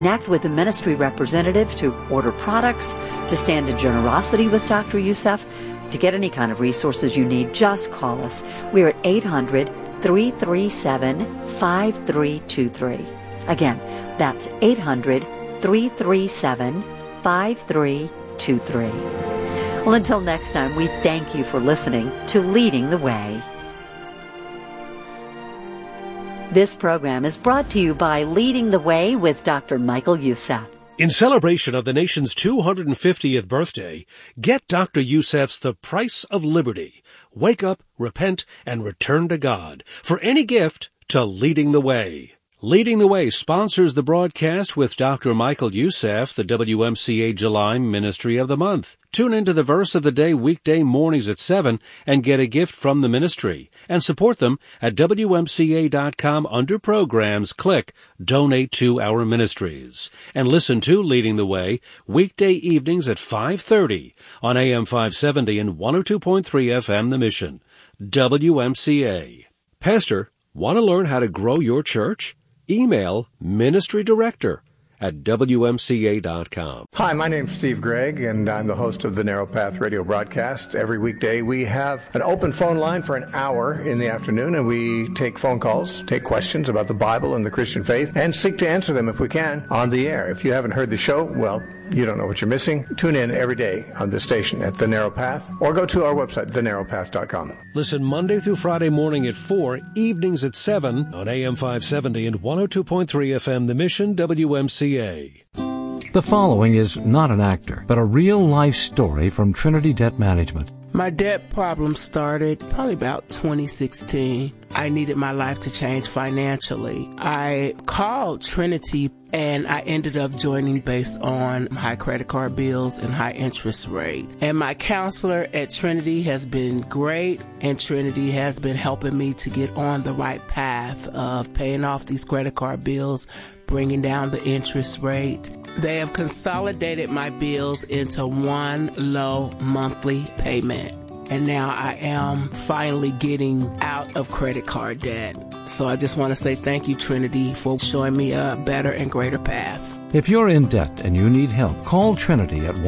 Connect with a ministry representative to order products, to stand in generosity with Dr. Youssef. To get any kind of resources you need, just call us. We're at 800-337-5323. Again, that's 800-337-5323. Well, until next time, we thank you for listening to Leading the Way. This program is brought to you by Leading the Way with Dr. Michael Youssef. In celebration of the nation's 250th birthday, get Dr. Youssef's The Price of Liberty. Wake up, repent, and return to God. For any gift to Leading the Way. Leading the Way sponsors the broadcast with Dr. Michael Youssef, the WMCA July Ministry of the Month. Tune into the Verse of the Day weekday mornings at 7 and get a gift from the ministry. And support them at WMCA.com under Programs. Click Donate to Our Ministries. And listen to Leading the Way weekday evenings at 5:30 on AM 570 and 102.3 FM The Mission. WMCA. Pastor, want to learn how to grow your church? Email Ministry Director at WMCA.com. Hi, my name's Steve Gregg, and I'm the host of the Narrow Path radio broadcast. Every weekday we have an open phone line for an hour in the afternoon, and we take phone calls, take questions about the Bible and the Christian faith, and seek to answer them if we can on the air. If you haven't heard the show, well, you don't know what you're missing. Tune in every day on this station at The Narrow Path, or go to our website, thenarrowpath.com. Listen Monday through Friday morning at 4, evenings at 7 on AM 570 and 102.3 FM The Mission, WMCA. The following is not an actor, but a real-life story from Trinity Debt Management. My debt problem started probably about 2016. I needed my life to change financially. I called Trinity and I ended up joining based on high credit card bills and high interest rate. And my counselor at Trinity has been great, and Trinity has been helping me to get on the right path of paying off these credit card bills, bringing down the interest rate. They have consolidated my bills into one low monthly payment. And now I am finally getting out of credit card debt. So I just want to say thank you, Trinity, for showing me a better and greater path. If you're in debt and you need help, call Trinity at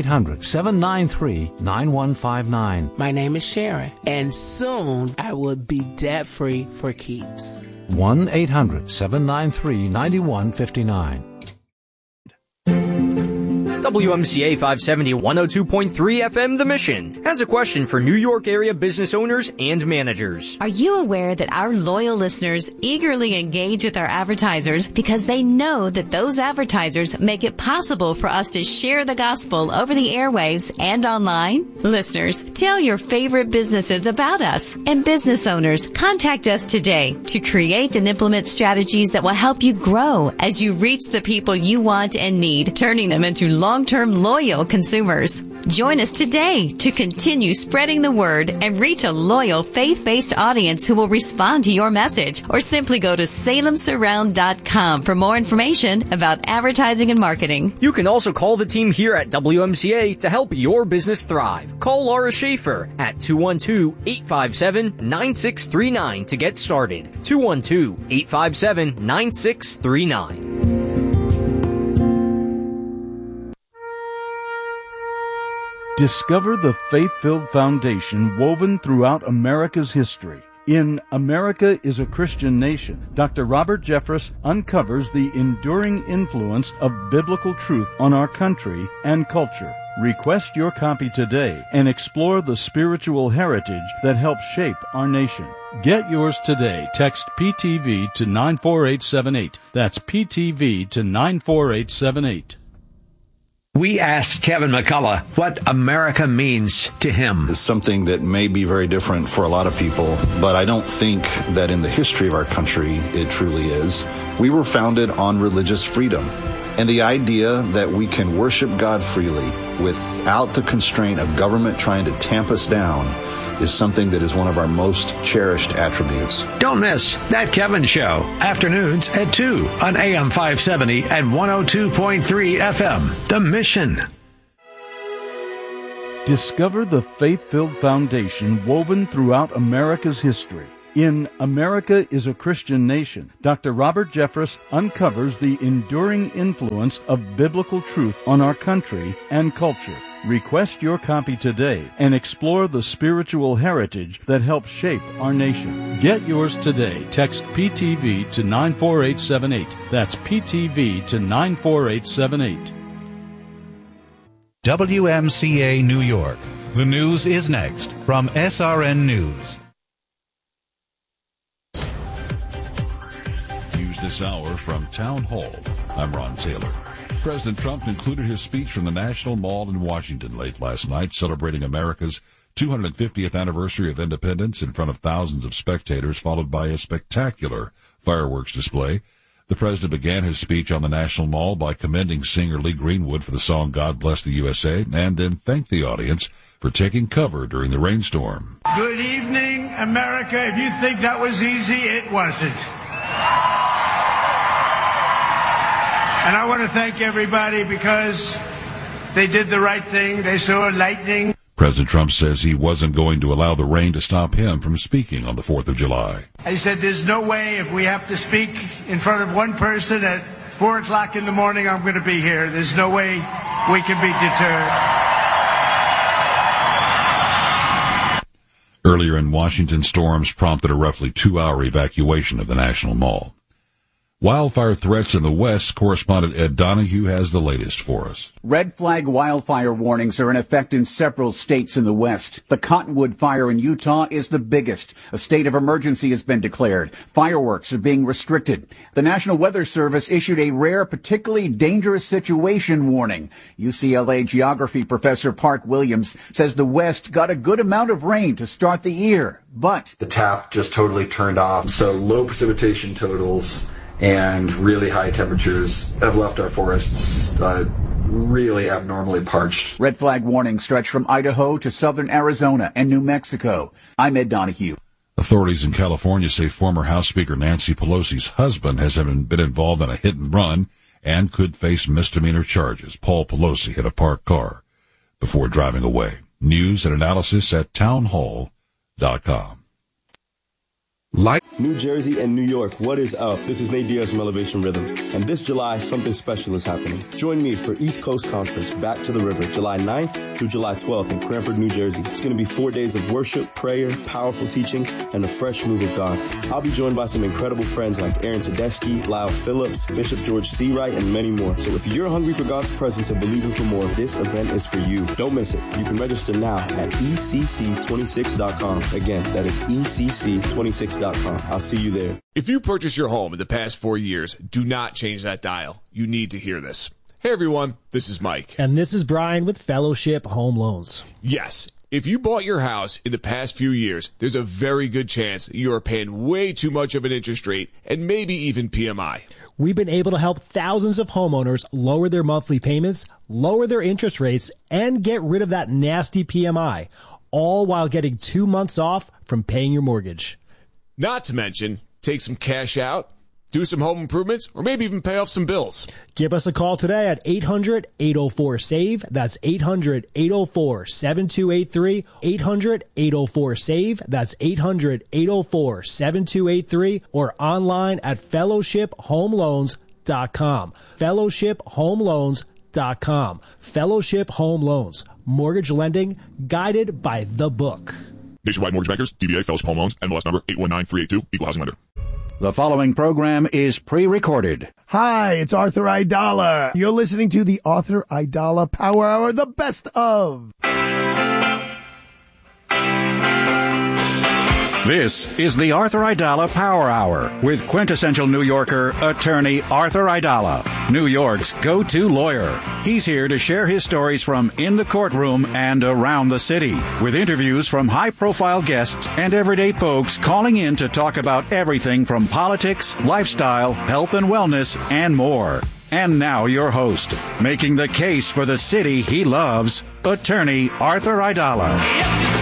1-800-793-9159. My name is Sharon, and soon I will be debt-free for keeps. 1-800-793-9159. WMCA 570 102.3 FM The Mission has a question for New York area business owners and managers. Are you aware that our loyal listeners eagerly engage with our advertisers because they know that those advertisers make it possible for us to share the gospel over the airwaves and online? Listeners, tell your favorite businesses about us. And business owners, contact us today to create and implement strategies that will help you grow as you reach the people you want and need, turning them into long-term loyal consumers. Join us today to continue spreading the word and reach a loyal faith-based audience who will respond to your message, or simply go to salemsurround.com for more information about advertising and marketing. You can also call the team here at WMCA to help your business thrive. Call Laura Schaefer at 212-857-9639 to get started. 212-857-9639. Discover the faith-filled foundation woven throughout America's history. In America is a Christian Nation, Dr. Robert Jeffress uncovers the enduring influence of biblical truth on our country and culture. Request your copy today and explore the spiritual heritage that helps shape our nation. Get yours today. Text PTV to 94878. That's PTV to 94878. We asked Kevin McCullough what America means to him. It's something that may be very different for a lot of people, but I don't think that in the history of our country it truly is. We were founded on religious freedom, and the idea that we can worship God freely without the constraint of government trying to tamp us down is something that is one of our most cherished attributes. Don't miss That Kevin Show, afternoons at 2 on AM 570 and 102.3 FM. The Mission. Discover the faith-filled foundation woven throughout America's history. In America is a Christian Nation, Dr. Robert Jeffress uncovers the enduring influence of biblical truth on our country and culture. Request your copy today and explore the spiritual heritage that helps shape our nation. Get yours today. Text PTV to 94878. That's PTV to 94878. WMCA New York. The news is next from SRN News. News this hour from Town Hall. I'm Ron Taylor. President Trump concluded his speech from the National Mall in Washington late last night, celebrating America's 250th anniversary of independence in front of thousands of spectators, followed by a spectacular fireworks display. The president began his speech on the National Mall by commending singer Lee Greenwood for the song God Bless the USA, and then thanked the audience for taking cover during the rainstorm. Good evening, America. If you think that was easy, it wasn't. And I want to thank everybody because they did the right thing. They saw lightning. President Trump says he wasn't going to allow the rain to stop him from speaking on the 4th of July. I said there's no way if we have to speak in front of one person at 4 o'clock in the morning, I'm going to be here. There's no way we can be deterred. Earlier in Washington, storms prompted a roughly 2-hour evacuation of the National Mall. Wildfire threats in the West, correspondent Ed Donahue has the latest for us. Red flag wildfire warnings are in effect in several states in the West. The Cottonwood fire in Utah is the biggest. A state of emergency has been declared. Fireworks are being restricted. The National Weather Service issued a rare, particularly dangerous situation warning. UCLA geography professor Park Williams says the West got a good amount of rain to start the year, but the tap just totally turned off, so low precipitation totals and really high temperatures have left our forests really abnormally parched. Red flag warnings stretch from Idaho to southern Arizona and New Mexico. I'm Ed Donahue. Authorities in California say former House Speaker Nancy Pelosi's husband has been involved in a hit and run and could face misdemeanor charges. Paul Pelosi hit a parked car before driving away. News and analysis at townhall.com. New Jersey and New York, what is up? This is Nate Diaz from Elevation Rhythm, and this July, something special is happening. Join me for East Coast Conference, Back to the River, July 9th through July 12th in Cranford, New Jersey. It's going to be 4 days of worship, prayer, powerful teaching, and a fresh move of God. I'll be joined by some incredible friends like Aaron Tedeschi, Lyle Phillips, Bishop George Seawright, and many more. So if you're hungry for God's presence and believing for more, this event is for you. Don't miss it. You can register now at ECC26.com. Again, that is ECC26.com. I'll see you there. If you purchased your home in the past 4 years, do not change that dial. You need to hear this. Hey everyone, this is Mike. And this is Brian with Fellowship Home Loans. Yes, if you bought your house in the past few years, there's a very good chance that you are paying way too much of an interest rate and maybe even PMI. We've been able to help thousands of homeowners lower their monthly payments, lower their interest rates, and get rid of that nasty PMI, all while getting 2 months off from paying your mortgage. Not to mention, take some cash out, do some home improvements, or maybe even pay off some bills. Give us a call today at 800-804-SAVE. That's 800-804-7283. 800-804-SAVE. That's 800-804-7283. Or online at fellowshiphomeloans.com. Fellowshiphomeloans.com. Fellowship Home Loans. Mortgage lending guided by the book. Nationwide Mortgage Bankers, DBA Fellowship Home Loans, NMLS number 819382, Equal Housing Lender. The following program is pre-recorded. Hi, it's Arthur Aidala. You're listening to the Arthur Aidala Power Hour, the best of. This is the Arthur Aidala Power Hour with quintessential New Yorker, attorney Arthur Aidala, New York's go-to lawyer. He's here to share his stories from in the courtroom and around the city, with interviews from high-profile guests and everyday folks calling in to talk about everything from politics, lifestyle, health and wellness, and more. And now your host, making the case for the city he loves, attorney Arthur Aidala.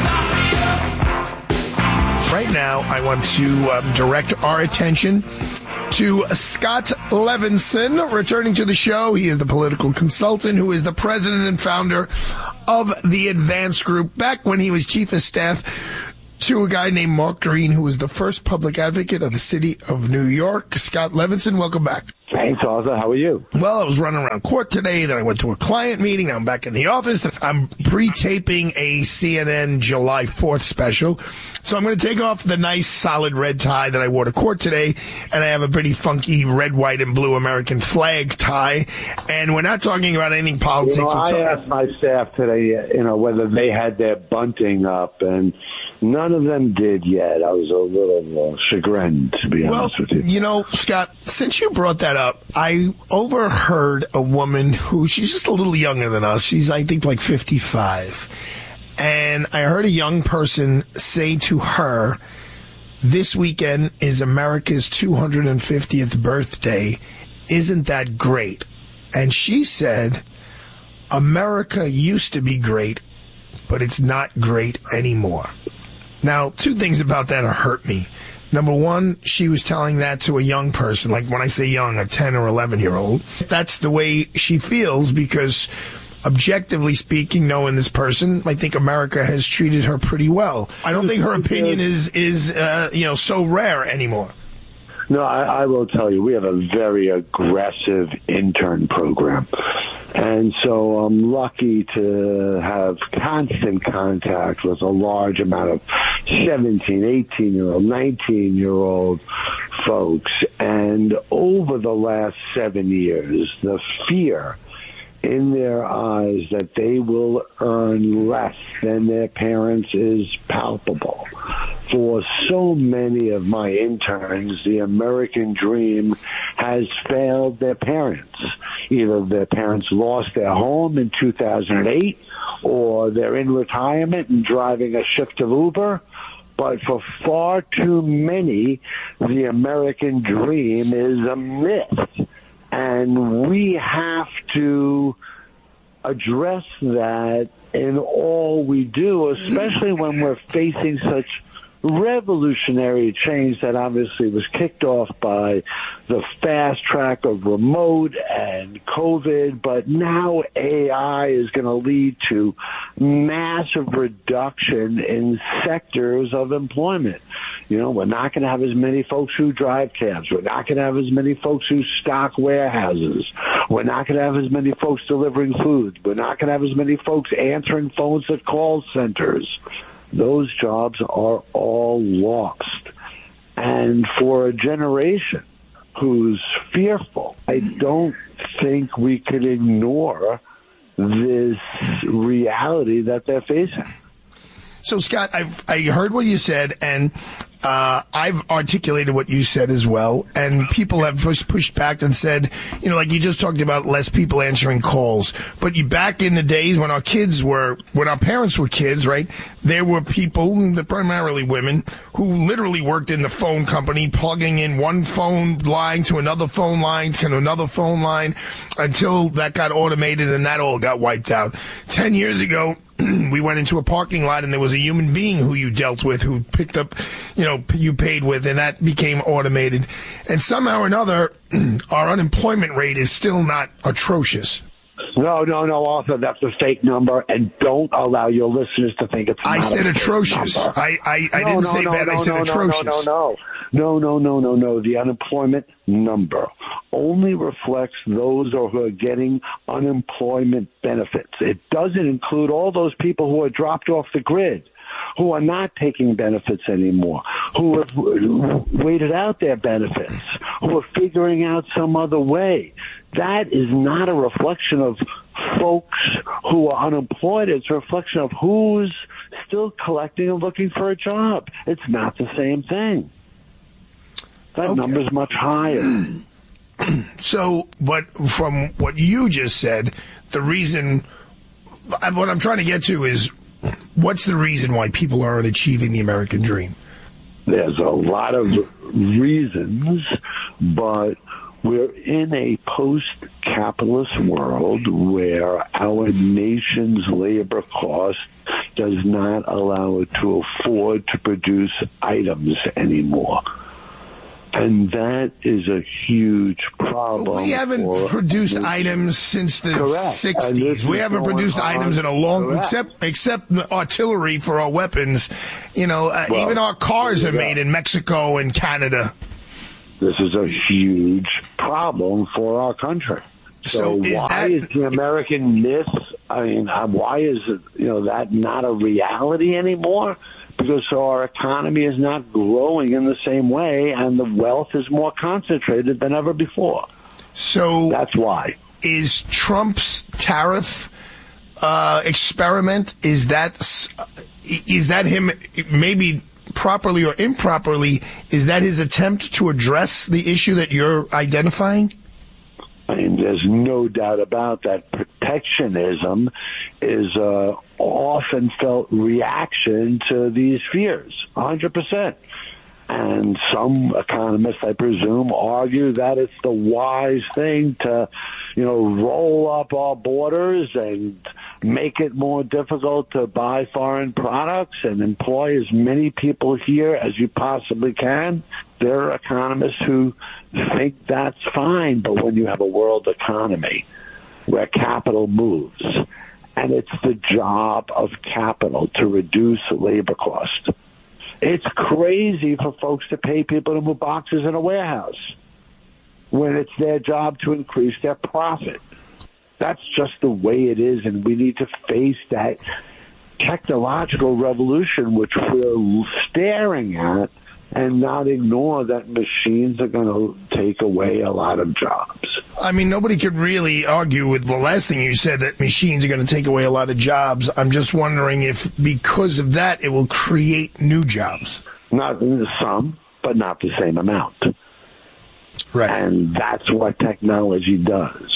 Right now, I want to direct our attention to Scott Levinson, returning to the show. He is the political consultant who is the president and founder of the Advance Group. Back when he was chief of staff to a guy named Mark Green, who was the first public advocate of the city of New York. Scott Levinson, welcome back. Thanks, Arthur. How are you? Well, I was running around court today. Then I went to a client meeting. Now I'm back in the office. I'm pre-taping a CNN July 4th special. So I'm going to take off the nice, solid red tie that I wore to court today, and I have a pretty funky red, white, and blue American flag tie. And we're not talking about anything politics. I asked my staff today, whether they had their bunting up, and none of them did yet. I was a little chagrined, to be honest with you. Scott, since you brought that up, I overheard a woman she's just a little younger than us. She's, I think, like 55. And I heard a young person say to her, this weekend is America's 250th birthday. Isn't that great? And she said, America used to be great, but it's not great anymore. Now, two things about that hurt me. Number one, she was telling that to a young person. Like when I say young, a 10 or 11-year-old. That's the way she feels because objectively speaking, knowing this person, I think America has treated her pretty well. I don't think her opinion is so rare anymore. No, I will tell you, we have a very aggressive intern program. And so I'm lucky to have constant contact with a large amount of 17, 18-year-old, 19-year-old folks. And over the last 7 years, the fear in their eyes that they will earn less than their parents is palpable. For so many of my interns, the American dream has failed their parents. Either their parents lost their home in 2008, or they're in retirement and driving a shift of Uber. But for far too many, the American dream is a myth. And we have to address that in all we do, especially when we're facing such revolutionary change that obviously was kicked off by the fast track of remote and COVID, but now AI is going to lead to massive reduction in sectors of employment. We're not going to have as many folks who drive cabs. We're not going to have as many folks who stock warehouses. We're not going to have as many folks delivering food. We're not going to have as many folks answering phones at call centers. Those jobs are all lost. And for a generation who's fearful, I don't think we could ignore this reality that they're facing. So, Scott, I heard what you said, and I've articulated what you said as well, and people have pushed back and said, like you just talked about less people answering calls. But back in the days when our parents were kids, right, there were people, primarily women, who literally worked in the phone company, plugging in one phone line to another phone line to another phone line until that got automated and that all got wiped out. 10 years ago, we went into a parking lot and there was a human being who you dealt with, who picked up, you paid with, and that became automated. And somehow or another, our unemployment rate is still not atrocious. No, Arthur, that's a fake number, and don't allow your listeners to think it's I said atrocious. I didn't say bad, I said atrocious. No. The unemployment number only reflects those who are getting unemployment benefits. It doesn't include all those people who are dropped off the grid, who are not taking benefits anymore, who have waited out their benefits, who are figuring out some other way. That is not a reflection of folks who are unemployed. It's a reflection of who's still collecting and looking for a job. It's not the same thing. That number's much higher. So, but from what you just said, what I'm trying to get to is, what's the reason why people aren't achieving the American dream? There's a lot of reasons, but we're in a post-capitalist world where our nation's labor cost does not allow it to afford to produce items anymore. And that is a huge problem. We haven't produced items since the 60s. We haven't produced items in a long, except artillery for our weapons. Even our cars are made in Mexico and Canada. This is a huge problem for our country. So why is the American myth, why is that not a reality anymore? Because our economy is not growing in the same way, and the wealth is more concentrated than ever before. So that's why. Is Trump's tariff experiment, is that him, maybe properly or improperly, is that his attempt to address the issue that you're identifying? There's no doubt about that. Protectionism is often felt reaction to these fears, 100%. And some economists, I presume, argue that it's the wise thing to, roll up our borders and make it more difficult to buy foreign products and employ as many people here as you possibly can. There are economists who think that's fine, but when you have a world economy where capital moves, and it's the job of capital to reduce labor costs, it's crazy for folks to pay people to move boxes in a warehouse when it's their job to increase their profit. That's just the way it is, and we need to face that technological revolution which we're staring at and not ignore that machines are going to take away a lot of jobs. Nobody could really argue with the last thing you said, that machines are going to take away a lot of jobs. I'm just wondering if because of that it will create new jobs. Not some, but not the same amount. Right. And that's what technology does.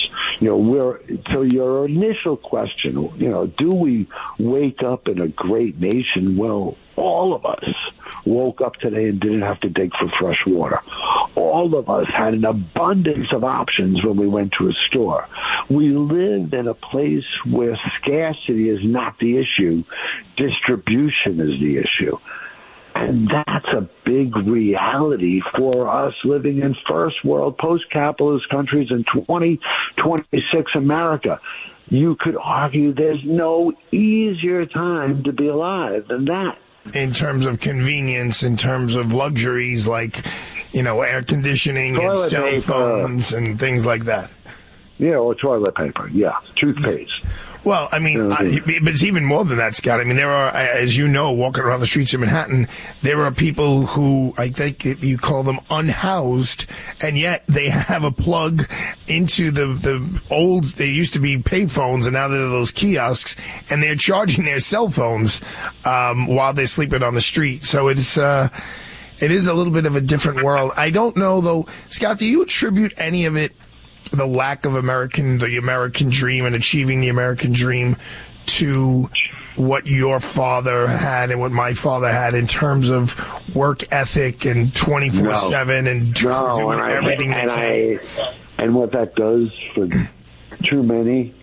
So your initial question, do we wake up in a great nation? Well, all of us woke up today and didn't have to dig for fresh water. All of us had an abundance of options when we went to a store. We lived in a place where scarcity is not the issue. Distribution is the issue. And that's a big reality for us living in first world, post-capitalist countries in 2026 America. You could argue there's no easier time to be alive than that. In terms of convenience, in terms of luxuries like, air conditioning and cell phones and things like that. Yeah, or toilet paper. Yeah, toothpaste. Well, but it's even more than that, Scott. There are, as you know, walking around the streets of Manhattan, there are people who, I think you call them unhoused, and yet they have a plug into the old, they used to be pay phones, and now they're those kiosks, and they're charging their cell phones while they're sleeping on the street. So it is a little bit of a different world. I don't know, though, Scott, do you attribute any of it, the lack of the American dream and achieving the American dream, to what your father had and what my father had in terms of work ethic and 24/7 and doing everything and what that does for too many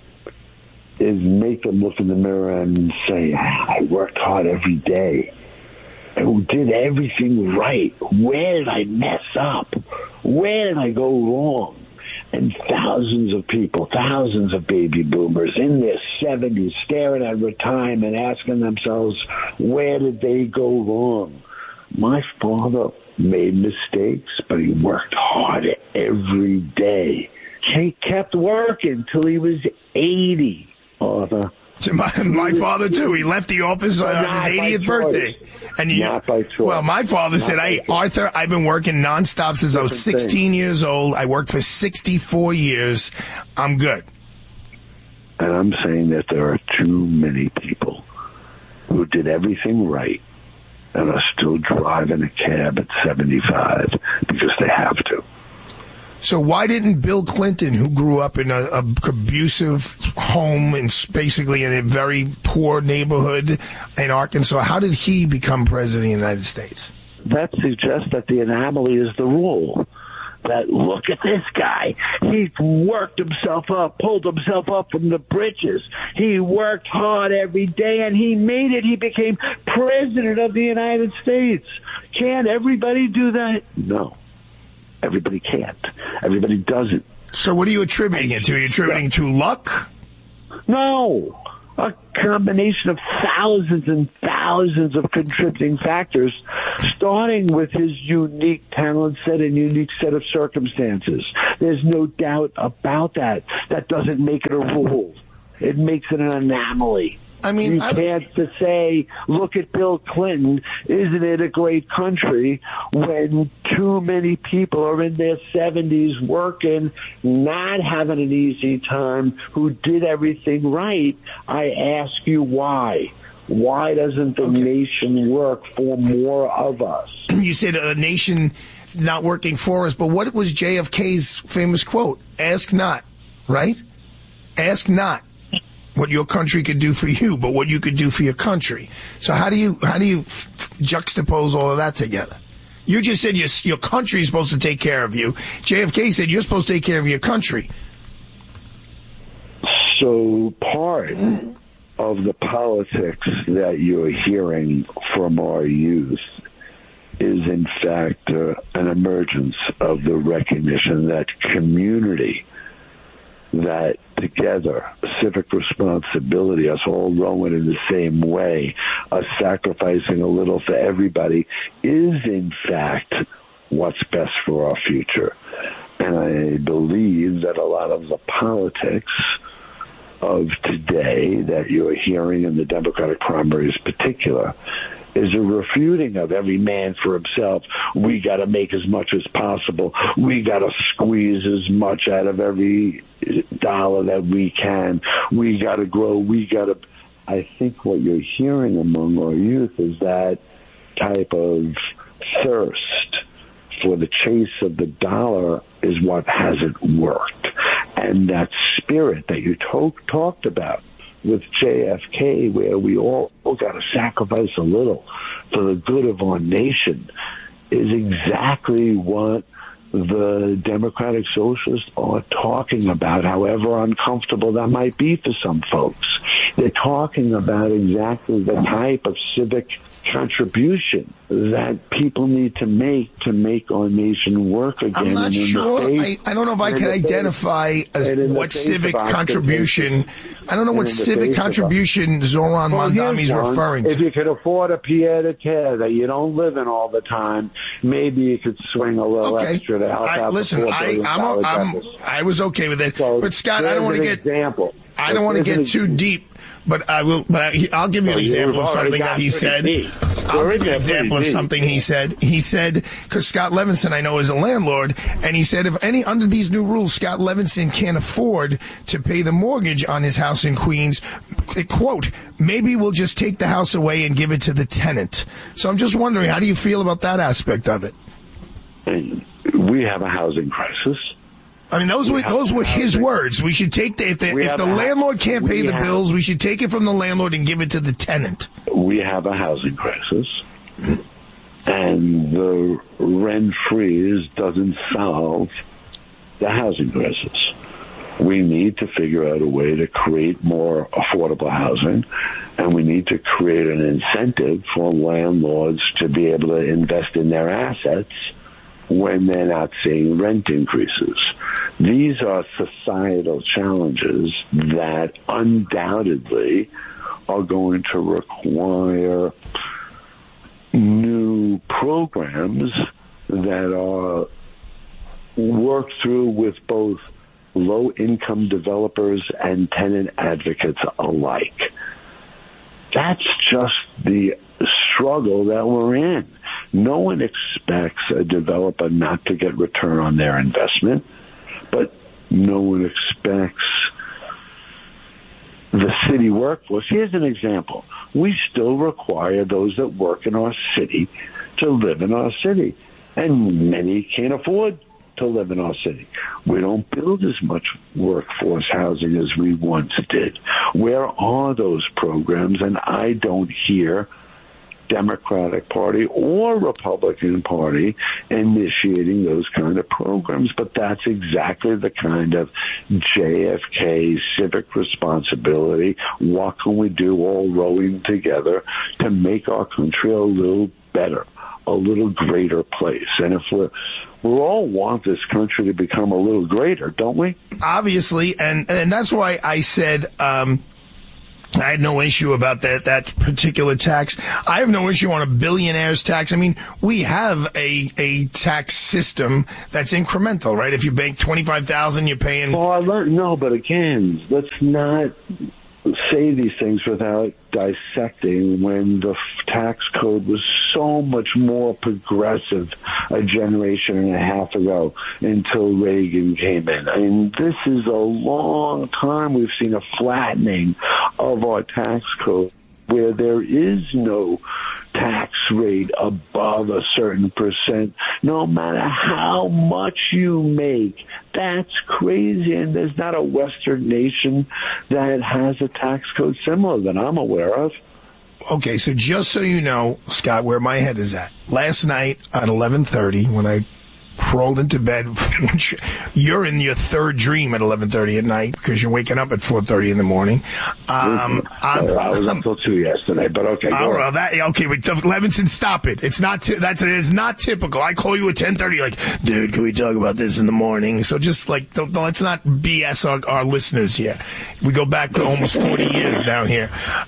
is make them look in the mirror and say, I worked hard every day. I did everything right. Where did I mess up? Where did I go wrong? And thousands of people, thousands of baby boomers in their 70s staring at retirement, asking themselves, where did they go wrong? My father made mistakes, but he worked hard every day. He kept working till he was 80, Arthur. My father, too. He left the office on his 80th birthday. And not by choice. Well, my father said, hey, Arthur, I've been working nonstop since I was 16 years old. I worked for 64 years. I'm good. And I'm saying that there are too many people who did everything right and are still driving a cab at 75 because they have to. So why didn't Bill Clinton, who grew up in a abusive home and basically in a very poor neighborhood in Arkansas, how did he become president of the United States? That suggests that the anomaly is the rule. That look at this guy. He worked himself up, pulled himself up from the britches. He worked hard every day and he made it. He became president of the United States. Can't everybody do that? No. Everybody can't. Everybody doesn't. So what are you attributing it to? Are you attributing it to luck? No. A combination of thousands and thousands of contributing factors, starting with his unique talent set and unique set of circumstances. There's no doubt about that. That doesn't make it a rule. It makes it an anomaly. I mean, you can't say, look at Bill Clinton, isn't it a great country, when too many people are in their 70s working, not having an easy time, who did everything right. I ask you why. Why doesn't the nation work for more of us? You said a nation not working for us, but what was JFK's famous quote? Ask not, right? Ask not what your country could do for you, but what you could do for your country. So how do you juxtapose all of that together? You just said your country is supposed to take care of you. JFK said you're supposed to take care of your country. So part of the politics that you're hearing from our youth is, in fact, an emergence of the recognition that community, that together, civic responsibility, us all rowing in the same way, us sacrificing a little for everybody, is in fact what's best for our future. And I believe that a lot of the politics of today that you're hearing in the Democratic primaries in particular is a refuting of every man for himself. We got to make as much as possible. We got to squeeze as much out of every dollar that we can. We got to grow. We got to. I think what you're hearing among our youth is that type of thirst for the chase of the dollar is what hasn't worked. And that spirit that you talked about with JFK, where we all got to sacrifice a little for the good of our nation, is exactly what the Democratic Socialists are talking about, however uncomfortable that might be for some folks. They're talking about exactly the type of civic contribution that people need to make our nation work again. I'm not sure. I don't know if I can identify what civic contribution. I don't know what civic contribution Zoran Mondami is referring to. If you could afford a pied-à-terre that you don't live in all the time, maybe you could swing a little extra to help out. Listen, I was okay with it, but Scott, I don't want to get example. I don't want to get too deep. But I will. But I'll give you an example of something that he said. I'll give you an example of something he said. He said, because Scott Levinson, I know, is a landlord, and he said if any under these new rules, Scott Levinson can't afford to pay the mortgage on his house in Queens, quote, maybe we'll just take the house away and give it to the tenant. So I'm just wondering, how do you feel about that aspect of it? We have a housing crisis. I mean, those were his words. We should take if the landlord can't pay the bills, we should take it from the landlord and give it to the tenant. We have a housing crisis, and the rent freeze doesn't solve the housing crisis. We need to figure out a way to create more affordable housing, and we need to create an incentive for landlords to be able to invest in their assets when they're not seeing rent increases. These are societal challenges that undoubtedly are going to require new programs that are worked through with both low-income developers and tenant advocates alike. That's just the struggle that we're in. No one expects a developer not to get return on their investment, but no one expects the city workforce. Here's an example. We still require those that work in our city to live in our city, and many can't afford to live in our city. We don't build as much workforce housing as we once did. Where are those programs? And I don't hear Democratic Party or Republican Party initiating those kind of programs, but that's exactly the kind of JFK civic responsibility. What can we do all rowing together to make our country a little better, a a little greater place. And if we all want this country to become a little greater, don't we? Obviously, and that's why I said I had no issue about that particular tax. I have no issue on a billionaire's tax. I mean, we have a tax system that's incremental, right? If you bank $25,000, you're paying. Well, I learned but again, let's not say these things without dissecting when the tax code was so much more progressive a generation and a half ago until Reagan came in. I mean, this is a long time we've seen a flattening of our tax code where there is no tax rate above a certain percent, no matter how much you make. That's crazy, and there's not a Western nation that has a tax code similar that I'm aware of. Okay, so just so you know, Scott, where my head is at. Last night at 11:30, when I crawled into bed, which you're in your third dream at 11:30 at night because you're waking up at 4:30 in the morning. I was up till 2 yesterday, but okay. Well, but Levinson, stop it. It's not. That is not typical. I call you at 10:30, like, dude, can we talk about this in the morning? So just like, let's not BS our listeners here. We go back to almost 40 years down here.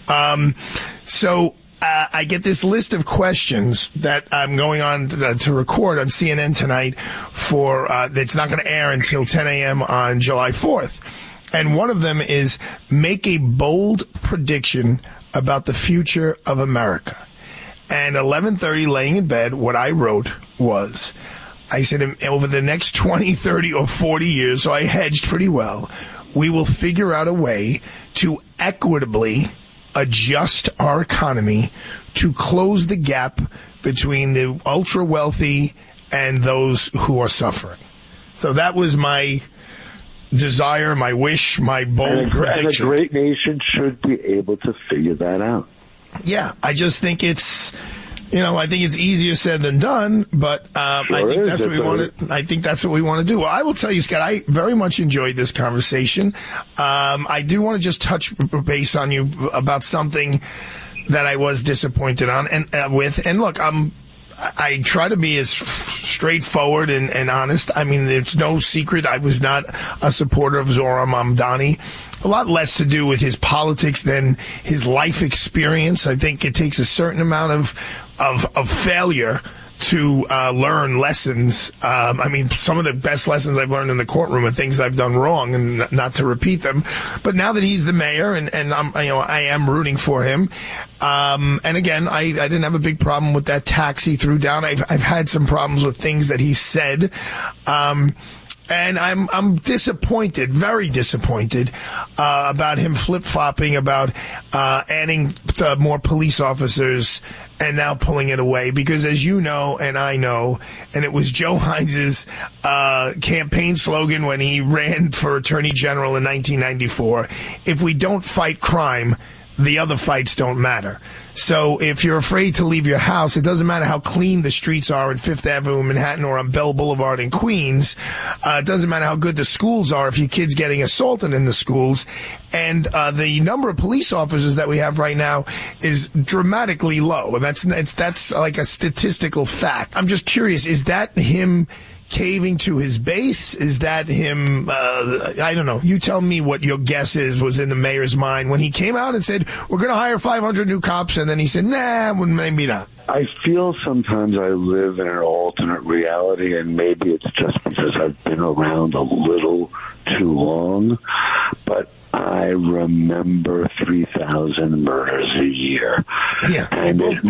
I get this list of questions that I'm going on to record on CNN tonight for that's not going to air until 10 a.m. on July 4th. And one of them is make a bold prediction about the future of America. And 11:30, laying in bed, what I wrote was, I said, over the next 20, 30, or 40 years, so I hedged pretty well, we will figure out a way to equitably adjust our economy to close the gap between the ultra wealthy and those who are suffering. So that was my desire, my wish, my bold prediction. And a great nation should be able to figure that out. Yeah, I just think it's, I think it's easier said than done, but I think that's what we want to. I think that's what we want to do. Well, I will tell you, Scott, I very much enjoyed this conversation. I do want to just touch base on you about something that I was disappointed on with. And look, I try to be as straightforward and honest. I mean, it's no secret I was not a supporter of Zohran Mamdani. A lot less to do with his politics than his life experience. I think it takes a certain amount of failure to learn lessons. I mean, some of the best lessons I've learned in the courtroom are things I've done wrong, and not to repeat them. But now that he's the mayor, and I am rooting for him. And again, I didn't have a big problem with that tax he threw down. I've had some problems with things that he said. And I'm disappointed, very disappointed, about him flip-flopping about adding more police officers and now pulling it away. Because as you know, and I know, and it was Joe Hines's campaign slogan when he ran for Attorney General in 1994, if we don't fight crime, the other fights don't matter. So if you're afraid to leave your house, it doesn't matter how clean the streets are in Fifth Avenue in Manhattan or on Bell Boulevard in Queens. It doesn't matter how good the schools are if your kid's getting assaulted in the schools. And the number of police officers that we have right now is dramatically low. And that's like a statistical fact. I'm just curious, is that him caving to his base? Is that him? I don't know. You tell me what your guess was in the mayor's mind when he came out and said, we're going to hire 500 new cops. And then he said, nah, well, maybe not. I feel sometimes I live in an alternate reality, and maybe it's just because I've been around a little too long. But I remember 3,000 murders a year. Yeah, and it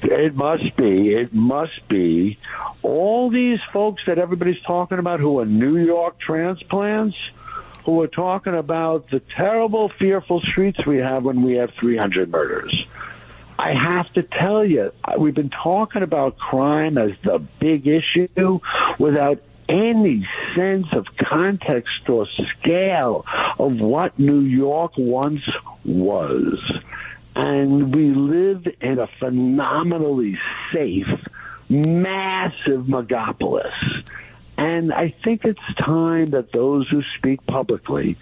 must be all these folks that everybody's talking about who are New York transplants, who are talking about the terrible, fearful streets we have when we have 300 murders. I have to tell you, we've been talking about crime as the big issue without any sense of context or scale of what New York once was. And we live in a phenomenally safe, massive megapolis. And I think it's time that those who speak publicly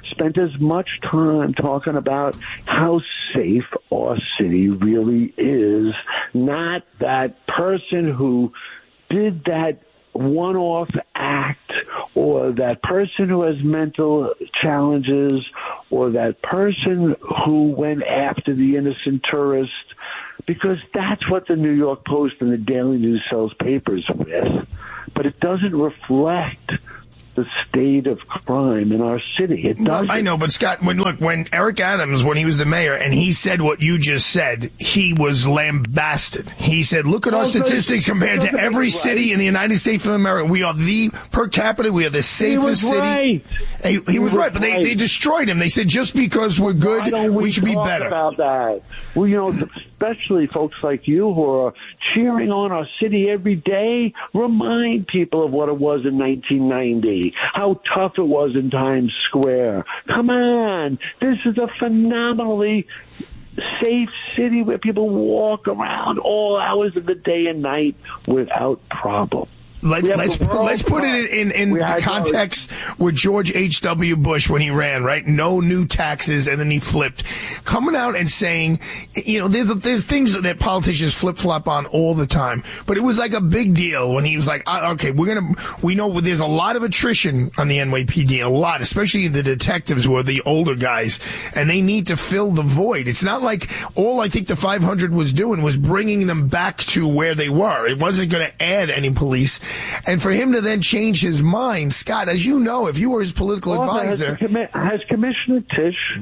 spent as much time talking about how safe our city really is, not that person who did that one-off act, or that person who has mental challenges, or that person who went after the innocent tourist, because that's what the New York Post and the Daily News sells papers with. But it doesn't reflect the state of crime in our city. It doesn't. I know, but Scott, when Eric Adams, when he was the mayor, and he said what you just said, he was lambasted. He said, look at our statistics compared to every city in the United States of America. We are per capita, we are the safest city. Right. He was right, but they destroyed him. They said, just because we're good, we should be better. About that? Well, especially folks like you who are cheering on our city every day, remind people of what it was in 1990, how tough it was in Times Square. Come on, this is a phenomenally safe city where people walk around all hours of the day and night without problem. Let's put it in the context with George H.W. Bush when he ran, right? No new taxes, and then he flipped. Coming out and saying, there's things that politicians flip-flop on all the time, but it was like a big deal when he was like, okay, we know there's a lot of attrition on the NYPD, a lot, especially the detectives who are the older guys, and they need to fill the void. It's not like all I think the 500 was doing was bringing them back to where they were. It wasn't going to add any police. And for him to then change his mind, Scott, as you know, if you were his political advisor... Has Commissioner Tisch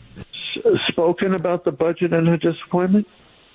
spoken about the budget and her disappointment?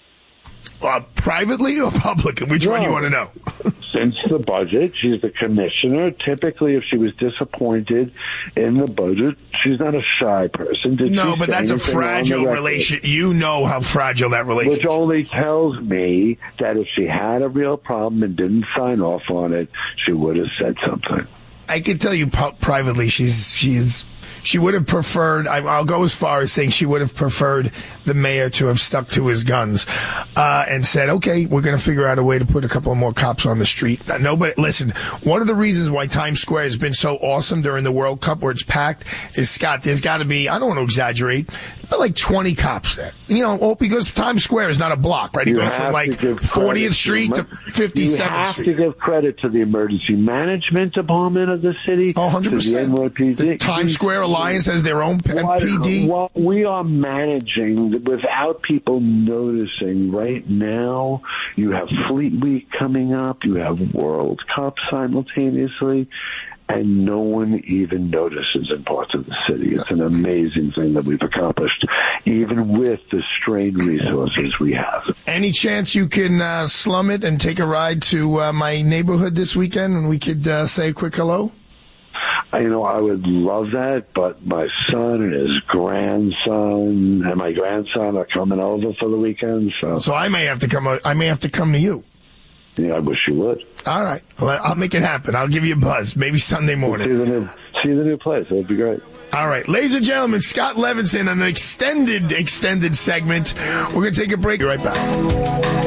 Privately or publicly? Which one you want to know? Since the budget, she's the commissioner. Typically, if she was disappointed in the budget, she's not a shy person. No, but that's a fragile relation. You know how fragile that relationship is. Which only tells me that if she had a real problem and didn't sign off on it, she would have said something. I can tell you privately, she would have preferred, I'll go as far as saying she would have preferred the mayor to have stuck to his guns and said, okay, we're going to figure out a way to put a couple of more cops on the street. Nobody, listen, one of the reasons why Times Square has been so awesome during the World Cup where it's packed is, Scott, there's got to be, I don't want to exaggerate, but like 20 cops there. Because Times Square is not a block, right? It goes from like 40th Street to 57th Street. You have to give credit to the emergency management department of the city. 100%. To the NYPD. The Times Square Alliance has their own PD. What we are managing without people noticing right now, you have Fleet Week coming up, you have World Cup simultaneously, and no one even notices in parts of the city. It's an amazing thing that we've accomplished, even with the strained resources we have. Any chance you can slum it and take a ride to my neighborhood this weekend and we could say a quick hello? I would love that, but my son and his grandson and my grandson are coming over for the weekend. So I may have to come. I may have to come to you. Yeah, I wish you would. All right, well, I'll make it happen. I'll give you a buzz, maybe Sunday morning. See the new place. It would be great. All right, ladies and gentlemen, Scott Levinson, an extended segment. We're going to take a break. Be right back.